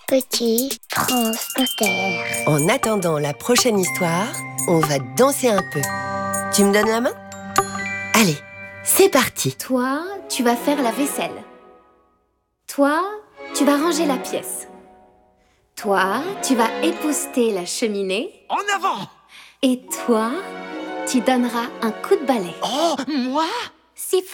Petit France Inter. En attendant la prochaine histoire, on va danser un peu. Tu me donnes la main? Allez, c'est parti. Toi, tu vas faire la vaisselle. Toi, tu vas ranger la pièce. Toi, tu vas épousseter la cheminée. En avant! Et toi, tu donneras un coup de balai. Oh, moi? Si